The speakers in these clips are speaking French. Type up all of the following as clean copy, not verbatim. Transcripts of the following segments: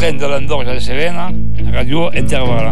l'antenne de l'Andorre en Cévennes, Radio Intervalle.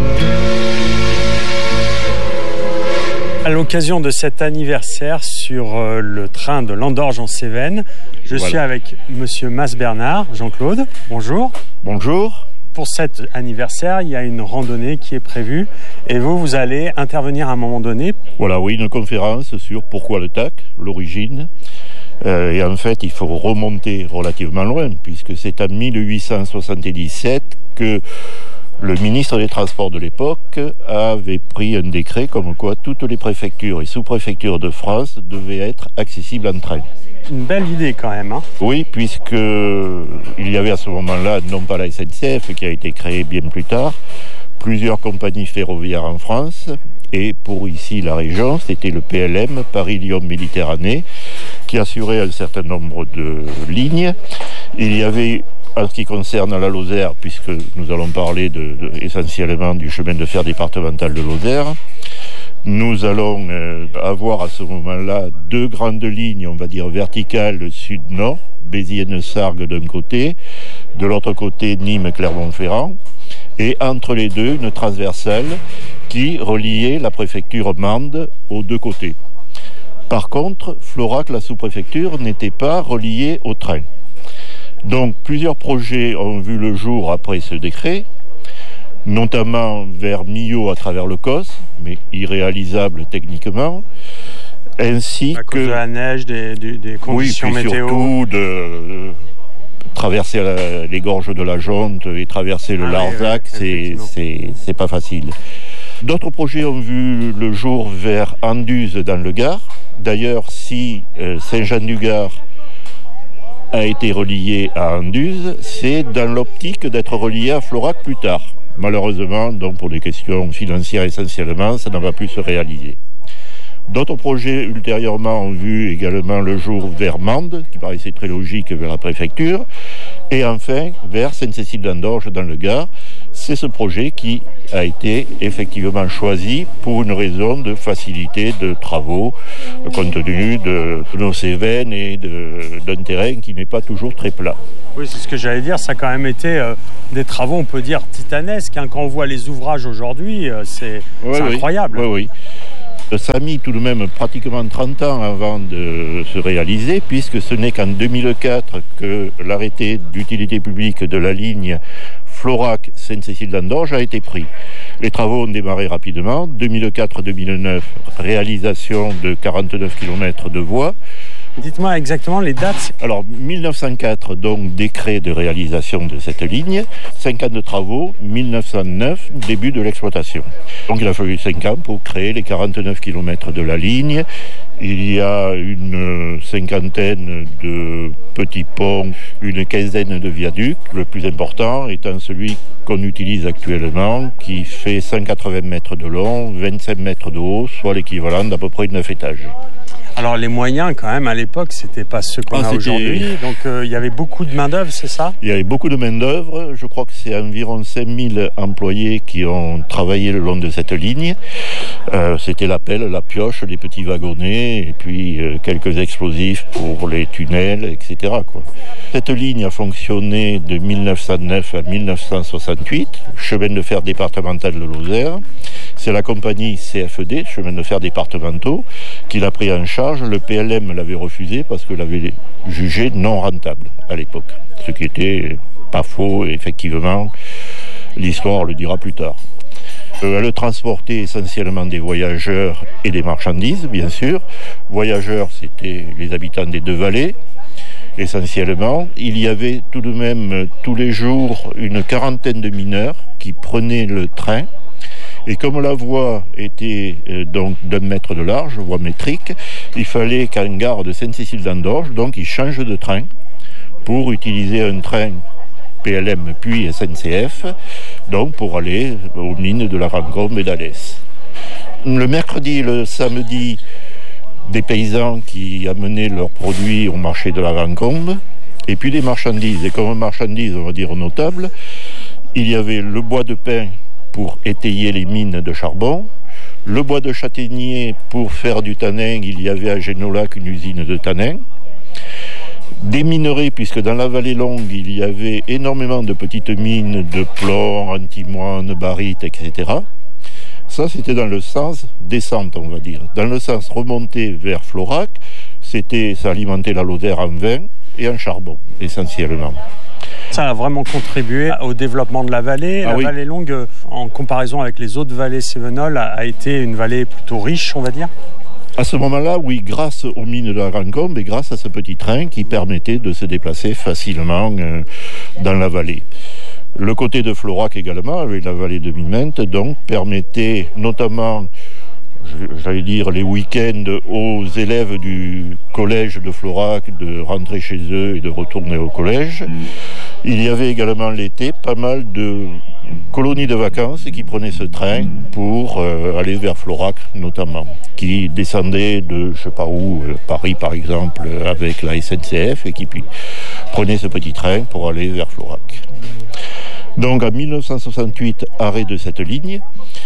À l'occasion de cet anniversaire sur le train de l'Andorre en Cévennes, je suis avec monsieur Mas Bernard, Jean-Claude. Bonjour. Bonjour. Pour cet anniversaire, il y a une randonnée qui est prévue et vous allez intervenir à un moment donné. Voilà, oui, une conférence sur pourquoi le TAC, l'origine. Et en fait, il faut remonter relativement loin, puisque c'est en 1877 que le ministre des Transports de l'époque avait pris un décret comme quoi toutes les préfectures et sous-préfectures de France devaient être accessibles en train. Une belle idée quand même. Oui, puisqu'il y avait à ce moment-là, non pas la SNCF qui a été créée bien plus tard, plusieurs compagnies ferroviaires en France. Et pour ici la région, c'était le PLM, Paris-Lyon-Méditerranée, qui assurait un certain nombre de lignes. Il y avait, en ce qui concerne la Lozère, puisque nous allons parler essentiellement du chemin de fer départemental de Lozère, nous allons avoir à ce moment-là deux grandes lignes, on va dire verticales, sud-nord, Béziers-Sargues d'un côté, de l'autre côté Nîmes-Clermont-Ferrand, et entre les deux, une transversale qui reliait la préfecture Mende aux deux côtés. Par contre, Florac, la sous-préfecture, n'était pas reliée au train. Donc plusieurs projets ont vu le jour après ce décret, notamment vers Millau à travers le Causse, mais irréalisable techniquement, ainsi à cause de la neige, des conditions météo. Surtout de traverser les gorges de la Jonte et traverser le Larzac, c'est pas facile. D'autres projets ont vu le jour vers Anduze dans le Gard. D'ailleurs, si Saint-Jean-du-Gard a été relié à Anduze, c'est dans l'optique d'être relié à Florac plus tard. Malheureusement, donc pour des questions financières essentiellement, ça n'a pas pu se réaliser. D'autres projets ultérieurement ont vu également le jour vers Mende, qui paraissait très logique vers la préfecture, et enfin vers Sainte-Cécile-d'Andorge dans le Gard. C'est ce projet qui a été effectivement choisi pour une raison de facilité de travaux, compte tenu de nos Cévennes et d'un terrain qui n'est pas toujours très plat. Oui, c'est ce que j'allais dire, ça a quand même été des travaux, on peut dire, titanesques. Quand on voit les ouvrages aujourd'hui, c'est incroyable. Oui. Ça a mis tout de même pratiquement 30 ans avant de se réaliser, puisque ce n'est qu'en 2004 que l'arrêté d'utilité publique de la ligne Florac-Sainte-Cécile-d'Andorge a été pris. Les travaux ont démarré rapidement. 2004-2009, réalisation de 49 km de voies. Dites-moi exactement les dates. Alors, 1904, donc, décret de réalisation de cette ligne. 5 ans de travaux, 1909, début de l'exploitation. Donc, il a fallu 5 ans pour créer les 49 km de la ligne. Il y a une cinquantaine de petits ponts, une quinzaine de viaducs. Le plus important étant celui qu'on utilise actuellement, qui fait 180 mètres de long, 25 mètres de haut, soit l'équivalent d'à peu près 9 étages. Alors les moyens quand même à l'époque c'était pas ceux qu'on a aujourd'hui, donc il y avait beaucoup de main d'œuvre, c'est ça ? Il y avait beaucoup de main d'œuvre, je crois que c'est environ 5000 employés qui ont travaillé le long de cette ligne. C'était la pelle, la pioche, les petits wagonnets et puis quelques explosifs pour les tunnels, etc. Cette ligne a fonctionné de 1909 à 1968, chemin de fer départemental de Lozère. C'est la compagnie CFD, chemin de fer départementaux, qui l'a pris en charge. Le PLM l'avait refusé parce que l'avait jugé non rentable à l'époque. Ce qui était pas faux, effectivement. L'histoire le dira plus tard. Elle transportait essentiellement des voyageurs et des marchandises, bien sûr. Voyageurs, c'était les habitants des deux vallées, essentiellement. Il y avait tout de même tous les jours une quarantaine de mineurs qui prenaient le train. Et comme la voie était donc d'1 mètre de large, voie métrique, il fallait qu'en gare de Sainte-Cécile-d'Andorge, donc ils changent de train pour utiliser un train PLM puis SNCF, donc pour aller aux mines de la Rancombe et d'Alès. Le mercredi et le samedi, des paysans qui amenaient leurs produits au marché de la Rancombe, et puis des marchandises. Et comme marchandises, on va dire notables, il y avait le bois de pin pour étayer les mines de charbon, le bois de châtaignier pour faire du tanin. Il y avait à Génolac une usine de tanin. Des minerais, puisque dans la vallée longue, il y avait énormément de petites mines de plomb, antimoine, barite, etc. Ça, c'était dans le sens descente, on va dire. Dans le sens remonté vers Florac, ça alimentait la Lozère en vin et en charbon, essentiellement. Ça a vraiment contribué au développement de la vallée. La vallée longue, en comparaison avec les autres vallées cévenoles, a été une vallée plutôt riche, on va dire. À ce moment-là, oui, grâce aux mines de la Grande-Combe et grâce à ce petit train qui permettait de se déplacer facilement dans la vallée. Le côté de Florac également, avec la vallée de Mimène, donc permettait notamment, j'allais dire, les week-ends aux élèves du collège de Florac de rentrer chez eux et de retourner au collège. Il y avait également l'été pas mal de colonies de vacances qui prenaient ce train pour aller vers Florac notamment, qui descendaient de, je sais pas où, Paris par exemple, avec la SNCF et qui puis prenaient ce petit train pour aller vers Florac. Donc en 1968, arrêt de cette ligne,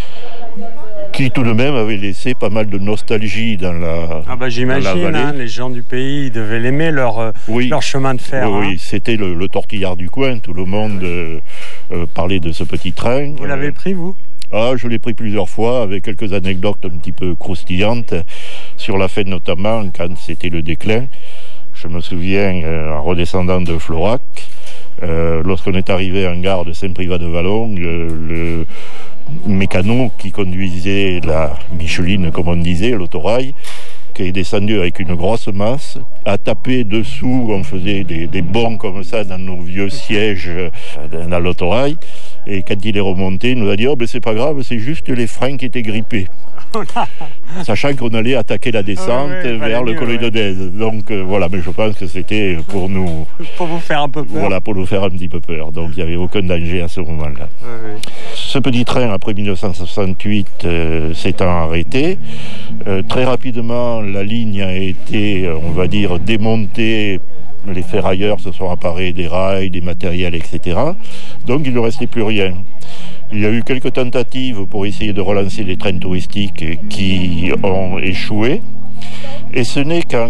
qui tout de même avait laissé pas mal de nostalgie dans la j'imagine, vallée. Les gens du pays devaient l'aimer, leur chemin de fer. Oui, c'était le tortillard du coin, tout le monde parlait de ce petit train. Vous l'avez pris, vous ? Je l'ai pris plusieurs fois, avec quelques anecdotes un petit peu croustillantes, sur la fin notamment, quand c'était le déclin. Je me souviens, en redescendant de Florac, lorsqu'on est arrivé en gare de Saint-Privat-de-Vallon, le mécano qui conduisait la Micheline, comme on disait, l'autorail, qui est descendu avec une grosse masse, a tapé dessous, on faisait des bonds comme ça dans nos vieux sièges dans l'autorail, et quand il est remonté, il nous a dit c'est pas grave, c'est juste les freins qui étaient grippés. Sachant qu'on allait attaquer la descente vers le Collège de Dèze. Donc voilà, mais je pense que c'était pour nous... Pour vous faire un peu peur. Voilà, pour nous faire un petit peu peur. Donc il n'y avait aucun danger à ce moment-là. Ce petit train, après 1968, s'étant arrêté, très rapidement, la ligne a été, on va dire, démontée. Les ferrailleurs se sont apparés des rails, des matériels, etc. Donc il ne restait plus rien. Il y a eu quelques tentatives pour essayer de relancer les trains touristiques qui ont échoué. Et ce n'est qu'en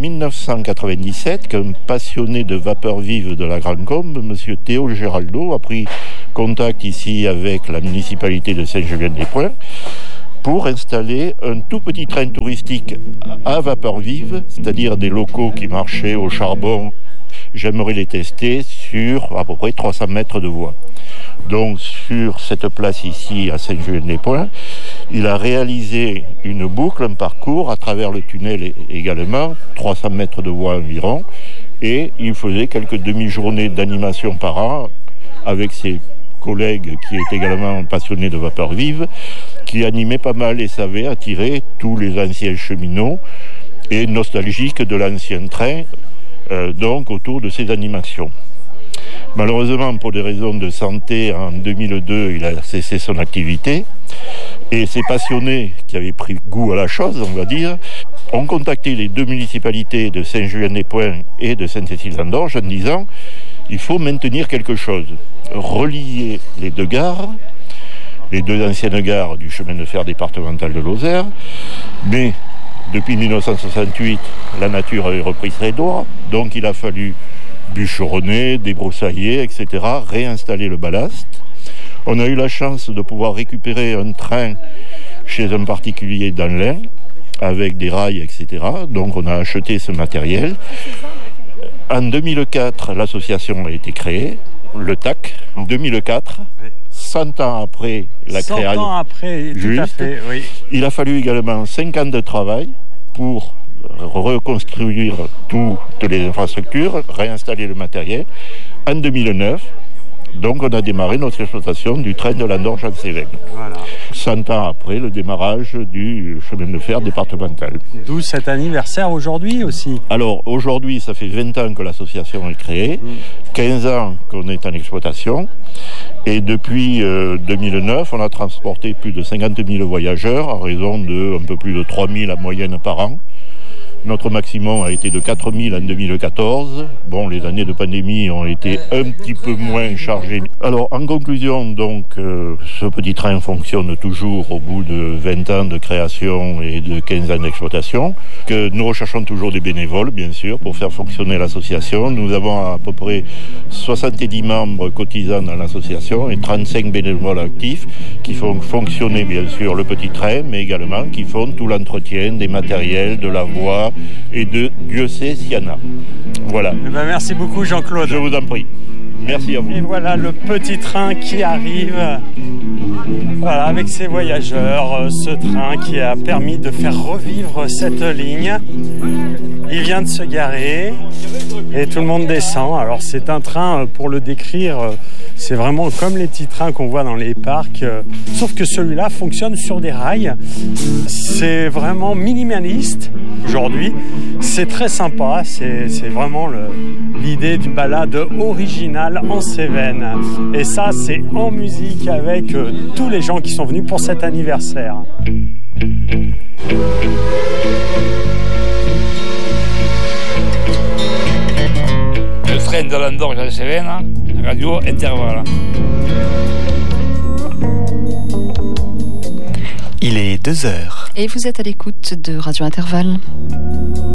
1997 qu'un passionné de vapeur vive de la Grande-Combe, M. Théo Géraldo, a pris contact ici avec la municipalité de Saint-Julien-des-Points pour installer un tout petit train touristique à vapeur vive, c'est-à-dire des locaux qui marchaient au charbon. J'aimerais les tester sur à peu près 300 mètres de voie. Donc sur cette place ici à Saint-Julien-des-Points, il a réalisé une boucle, un parcours à travers le tunnel également, 300 mètres de voie environ, et il faisait quelques demi-journées d'animation par an avec ses collègues qui est également passionné de vapeur vive, qui animait pas mal et savait attirer tous les anciens cheminots et nostalgiques de l'ancien train, donc autour de ces animations. Malheureusement, pour des raisons de santé, en 2002, il a cessé son activité. Et ces passionnés qui avaient pris goût à la chose, on va dire, ont contacté les deux municipalités de Saint-Julien-des-Points et de Sainte-Cécile-d'Andoche en disant il faut maintenir quelque chose, relier les deux gares, les deux anciennes gares du chemin de fer départemental de Lozère, mais depuis 1968, la nature avait repris ses droits, donc il a fallu bûcheronner, débroussailler, etc., réinstaller le ballast. On a eu la chance de pouvoir récupérer un train chez un particulier dans l'Ain, avec des rails, etc. Donc on a acheté ce matériel. En 2004, l'association a été créée, le TAC, en 2004. 100 ans après la création. 100 ans après, tout à fait, oui. Il a fallu également 5 ans de travail pour reconstruire toutes les infrastructures, réinstaller le matériel. En 2009, donc on a démarré notre exploitation du train de l'Andorge en Cévennes. Voilà. 100 ans après le démarrage du chemin de fer départemental. D'où cet anniversaire aujourd'hui aussi. Alors aujourd'hui, ça fait 20 ans que l'association est créée, 15 ans qu'on est en exploitation. Et depuis 2009, on a transporté plus de 50 000 voyageurs à raison de un peu plus de 3 000 à moyenne par an. Notre maximum a été de 4000 en 2014. Bon, les années de pandémie ont été un petit peu moins chargées. Alors, en conclusion, donc, ce petit train fonctionne toujours au bout de 20 ans de création et de 15 ans d'exploitation. Que nous recherchons toujours des bénévoles, bien sûr, pour faire fonctionner l'association. Nous avons à peu près 70 membres cotisants dans l'association et 35 bénévoles actifs qui font fonctionner, bien sûr, le petit train, mais également qui font tout l'entretien des matériels, de la voie et de Dieu sait s'il y en a. Voilà. Merci beaucoup Jean-Claude. Je vous en prie. Merci à vous. Et voilà le petit train qui arrive. Voilà, avec ses voyageurs, ce train qui a permis de faire revivre cette ligne. Il vient de se garer et tout le monde descend. Alors c'est un train, pour le décrire, c'est vraiment comme les petits trains qu'on voit dans les parcs, sauf que celui-là fonctionne sur des rails. C'est vraiment minimaliste aujourd'hui. C'est très sympa, c'est vraiment l'idée d'une balade originale en Cévennes. Et ça, c'est en musique avec tous les gens qui sont venus pour cet anniversaire. Le train de l'Andorre en Cévennes, Radio Intervala. Il est 2h. Et vous êtes à l'écoute de Radio Intervalle.